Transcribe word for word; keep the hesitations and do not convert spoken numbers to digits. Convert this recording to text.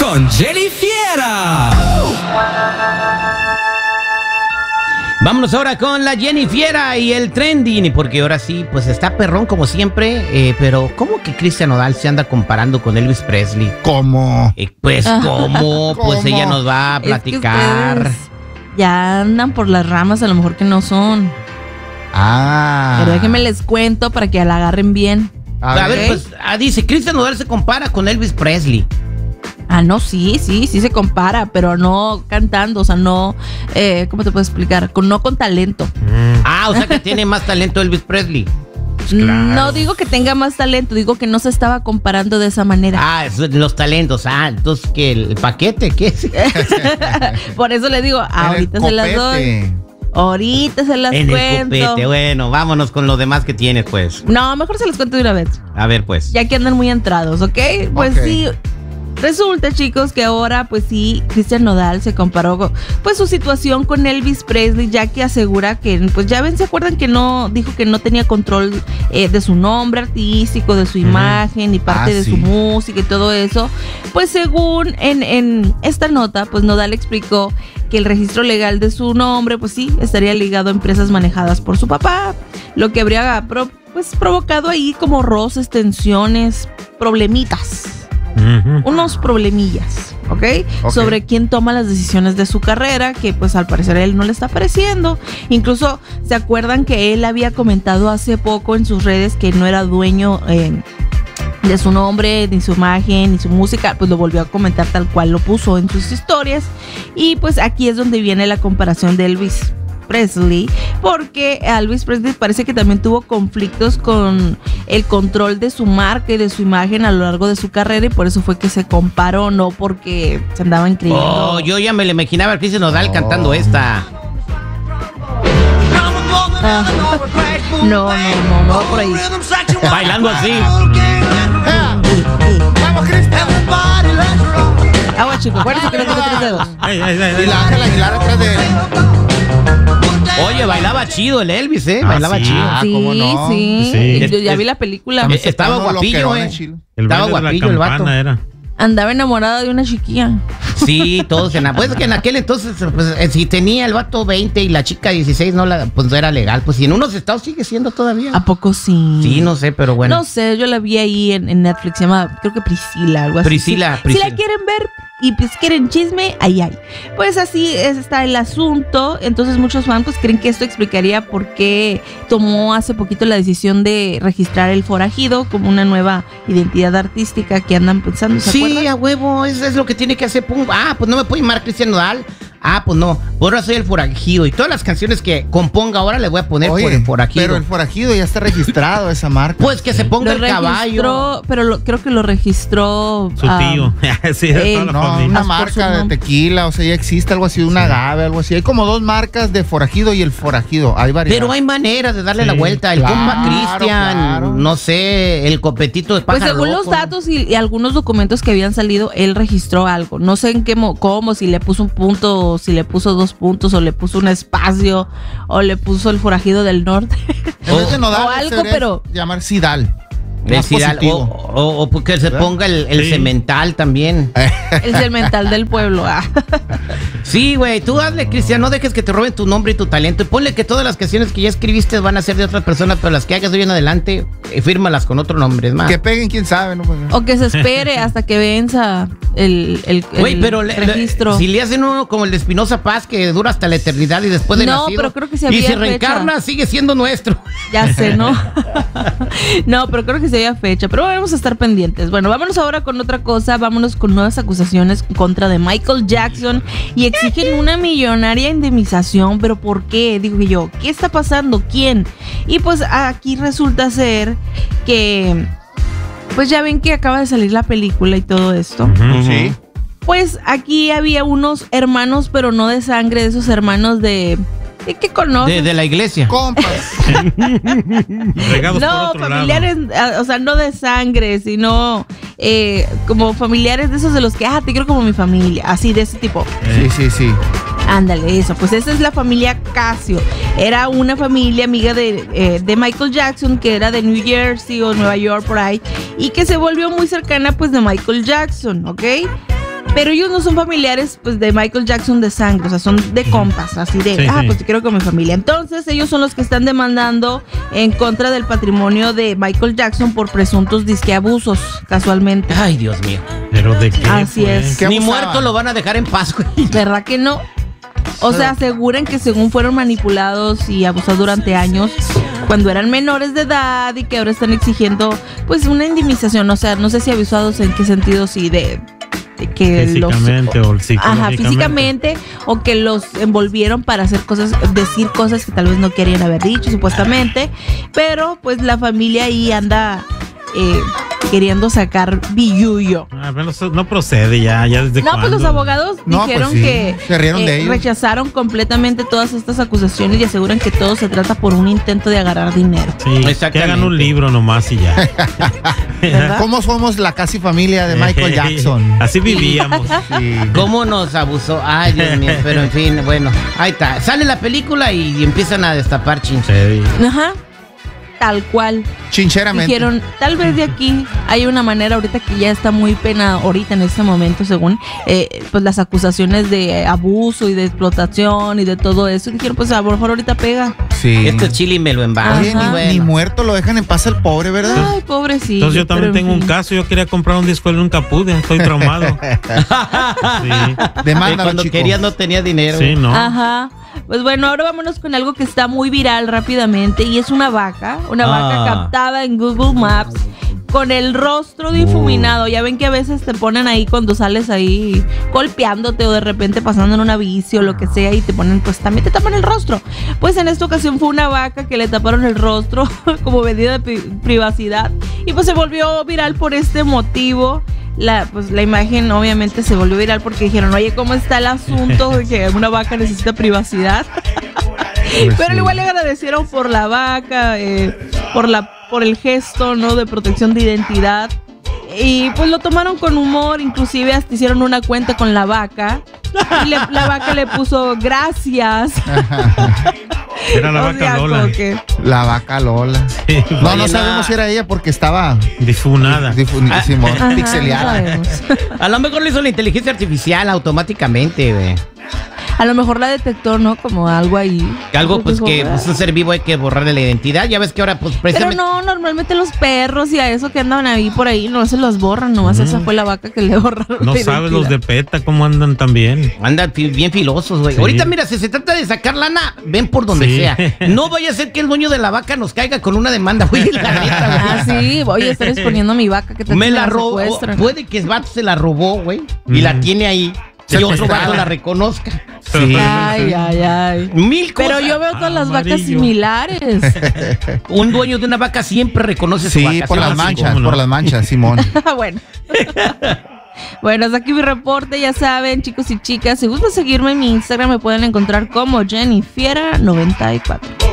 con Jenny Fiera. Vámonos ahora con la Jenny Fiera y el trending, porque ahora sí, pues está perrón como siempre, eh, pero ¿cómo que Cristian Nodal se anda comparando con Elvis Presley? ¿Cómo? Eh, pues ¿cómo? Pues ella nos va a platicar. Es que ya andan por las ramas, a lo mejor que no son. Ah. Pero déjenme les cuento para que la agarren bien. A, a ver, ver, pues ah, dice, Cristian Nodal se compara con Elvis Presley. Ah, no, sí, sí, sí se compara, pero no cantando, o sea, no, eh, ¿cómo te puedo explicar? Con, no con talento. Mm. Ah, o sea que tiene más talento Elvis Presley. Pues claro. No digo que tenga más talento, digo que no se estaba comparando de esa manera. Ah, eso, los talentos, ah, entonces, ¿qué? ¿El paquete? ¿Qué es? Por eso le digo, ahorita se las doy. Ahorita se las en cuento. El copete, bueno, vámonos con lo demás que tienes, pues. No, mejor se las cuento de una vez. A ver, pues. Ya que andan muy entrados, ¿ok? Pues okay. Sí. Resulta, chicos, que ahora, pues sí, Cristian Nodal se comparó con, pues, su situación con Elvis Presley, ya que asegura que, pues ya ven, ¿se acuerdan que no, dijo que no tenía control eh, de su nombre artístico, de su imagen, y parte ah, de sí. su música y todo eso? Pues según en, en esta nota, pues Nodal explicó que el registro legal de su nombre, pues sí, estaría ligado a empresas manejadas por su papá, lo que habría, pro, pues, provocado ahí como roces, tensiones, problemitas. Uh-huh. Unos problemillas, ¿okay? ¿ok? Sobre quién toma las decisiones de su carrera, que pues al parecer a él no le está pareciendo. Incluso se acuerdan que él había comentado hace poco en sus redes que no era dueño eh, de su nombre, ni su imagen, ni su música. Pues lo volvió a comentar tal cual lo puso en sus historias. Y pues aquí es donde viene la comparación de Elvis Presley, porque Elvis Presley parece que también tuvo conflictos con el control de su marca y de su imagen a lo largo de su carrera, y por eso fue que se comparó, no porque se andaban creyendo. Oh, yo ya me le imaginaba a Cristian Nodal oh. cantando esta. Ah. No, no, no, no, por ahí. Bailando así. Vamos, Cristian. Agua, chico, acuérdense que no tiene tres dedos. Ey, ey, ey, y la Ángela Aguilar atrás de él. Oye, bailaba chido el Elvis, ¿eh? Ah, bailaba sí. chido. Ah, ¿cómo no? Sí, sí. sí. Yo ya vi la película. Es, estaba guapillo, ¿eh? El estaba guapillo el vato. Era. Andaba enamorada de una chiquilla. Sí, todos en pues que en aquel entonces, pues, si tenía el vato veinte y la chica dieciséis, no la, pues no era legal. Pues si en unos estados sigue siendo todavía. ¿A poco sí? Sí, no sé, pero bueno. No sé, yo la vi ahí en, en Netflix, se llama, creo que Priscila, algo así. Priscila, si, Priscila. Si la quieren ver y pues quieren chisme, ahí hay. Pues así está el asunto. Entonces muchos fans pues creen que esto explicaría por qué tomó hace poquito la decisión de registrar el forajido como una nueva identidad artística que andan pensando, ¿se sí, acuerdan? Sí, a huevo, eso es lo que tiene que hacer. Pum. Ah, pues no me puedo llamar Cristian Nodal. Ah, pues no, ahora soy el forajido. Y todas las canciones que componga ahora le voy a poner. Oye, por el forajido. Pero el forajido ya está registrado, esa marca. Pues que se ponga lo el caballo. Pero lo, creo que lo registró su tío. Um, sí, eh, no, una marca de tequila, o sea, ya existe algo así, un agave, algo así. Hay como dos marcas de forajido y el forajido. Hay varias. Pero hay maneras de darle sí, la vuelta. El claro, compa Cristian, claro. no sé, el copetito de pájaro. Pues según loco, los datos y, y algunos documentos que habían salido, él registró algo. No sé en qué, cómo, si le puso un punto, si le puso dos puntos, o le puso un espacio, o le puso el forajido del norte. En vez de Nodal, o algo, pero llamar Sidal. El Sidal, o, o, o porque se ponga el, el sí. cemental también. El cemental del pueblo. Ah. Sí, güey, tú hazle, Cristian, no dejes que te roben tu nombre y tu talento. Y ponle que todas las canciones que ya escribiste van a ser de otras personas, pero las que hagas de hoy en adelante, eh, fírmalas con otro nombre, es más. Que peguen, quién sabe, ¿no? O que se espere hasta que venza el, el, el Güey, pero registro. Le, si le hacen uno como el de Espinosa Paz, que dura hasta la eternidad y después de no, nacido, pero creo que se había y si fecha. reencarna, sigue siendo nuestro. Ya sé, ¿no? No, pero creo que se había fecha. Pero vamos a estar pendientes. Bueno, vámonos ahora con otra cosa. Vámonos con nuevas acusaciones en contra de Michael Jackson y exigen una millonaria indemnización. ¿Pero por qué? Digo yo, ¿qué está pasando? ¿Quién? Y pues aquí resulta ser que, pues ya ven que acaba de salir la película y todo esto. Uh-huh. Sí. Pues aquí había unos hermanos, pero no de sangre, de esos hermanos de... ¿Qué conoces? De, de la iglesia. Compas. No, familiares, lado. O sea, no de sangre, sino eh, como familiares de esos de los que, ah, te quiero como mi familia, así de ese tipo. Sí, sí, sí. Ándale, eso. Pues esa es la familia Casio. Era una familia amiga de, eh, de Michael Jackson, que era de New Jersey o Nueva York, por ahí, y que se volvió muy cercana, pues, de Michael Jackson, ¿ok? Pero ellos no son familiares pues de Michael Jackson de sangre, o sea, son de compas, así de, sí, ah, sí. pues te quiero con mi familia. Entonces ellos son los que están demandando en contra del patrimonio de Michael Jackson por presuntos disque abusos, casualmente. Ay, Dios mío. ¿Pero de qué? Así pues? es. ¿Qué Ni abusaban? muerto lo van a dejar en paz, güey. ¿Verdad que no? O sea, aseguran que según fueron manipulados y abusados durante años cuando eran menores de edad y que ahora están exigiendo pues una indemnización, o sea, no sé si abusados en qué sentido, si de, de que Físicamente los... o psicológicamente. Ajá, físicamente, o que los envolvieron para hacer cosas, decir cosas que tal vez no querían haber dicho, supuestamente, pero pues la familia ahí anda eh, queriendo sacar billuyo. Ah, pero eso no procede ya, ya desde No, pues los cuándo? abogados No, dijeron pues sí, que se rieron de ellos. rechazaron completamente todas estas acusaciones y aseguran que todo se trata por un intento de agarrar dinero. Sí, que Exactamente. hagan un libro nomás y ya. ¿Verdad? ¿Cómo somos la casi familia de Michael Jackson? Así vivíamos. Sí. ¿Cómo nos abusó? Ay, Dios mío, pero en fin, bueno, ahí está. Sale la película y empiezan a destapar chinches. Sí. Ajá. Tal cual. Chincheramente. Dijeron, tal vez de aquí hay una manera ahorita que ya está muy pena ahorita en este momento, según eh, pues las acusaciones de abuso y de explotación y de todo eso. Y dijeron, pues a lo mejor ahorita pega. Sí. Este chile me lo embarra. Oye, ni, Bueno. ni muerto lo dejan en paz el pobre, ¿verdad? Ay, pobrecito. Entonces yo también pero en tengo un fin. caso. Yo quería comprar un disco y nunca pude. Estoy traumado. Sí, Que Demándalo, cuando chico. quería no tenía dinero. sí, ¿no? Ajá. Pues bueno, ahora vámonos con algo que está muy viral rápidamente y es una vaca, una Ah. vaca captada en Google Maps con el rostro difuminado. Ya ven que a veces te ponen ahí cuando sales ahí golpeándote o de repente pasando en una bici o lo que sea y te ponen, pues también te tapan el rostro. Pues en esta ocasión fue una vaca que le taparon el rostro como medida de pri- privacidad y pues se volvió viral por este motivo. La, pues la imagen obviamente se volvió viral porque dijeron, oye, ¿cómo está el asunto de que una vaca necesita privacidad? Pero sí. igual le agradecieron por la vaca, eh, por la por el gesto, ¿no? De protección de identidad. Y pues lo tomaron con humor, inclusive hasta hicieron una cuenta con la vaca. Y le- la vaca le puso gracias. Era la O vaca sea, Lola. como que- La vaca Lola. Sí. No, Oye, no sabemos na- si era ella porque estaba Difunada. difu- Simón, Ajá, pixeleada. no sabemos. A lo mejor lo hizo la inteligencia artificial automáticamente, güey. A lo mejor la detectó, ¿no? Como algo ahí. Algo pues Dijo, que "Ah". pues, un ser vivo hay que borrarle la identidad. Ya ves que ahora pues Pero precisamente... no, normalmente los perros y a eso que andaban ahí por ahí no se los borran, nomás esa fue la vaca que le borraron. No la sabes los identidad. de PETA cómo andan también. Andan fi- bien filosos, güey. Sí. Ahorita, mira, si se trata de sacar lana, ven por donde Sí. sea. No vaya a ser que el dueño de la vaca nos caiga con una demanda, güey. La neta, güey. Ah, sí, voy a estar exponiendo a mi vaca que tal Me que la robó. secuestran. Puede que el vato se la robó, güey. Y la Mm. tiene ahí. Se Y otro secuestrada. vato la reconozca. Sí. Ay, ay, ay. Mil cosas. Pero yo veo todas las vacas Amarillo. similares. Un dueño de una vaca siempre reconoce su Sí, vaca. por ¿sí o las no? manchas, ¿cómo no? por las manchas, Simón. Bueno. Bueno, hasta aquí mi reporte, ya saben, chicos y chicas, si gustan seguirme en mi Instagram me pueden encontrar como Jenny Fiera noventa y cuatro.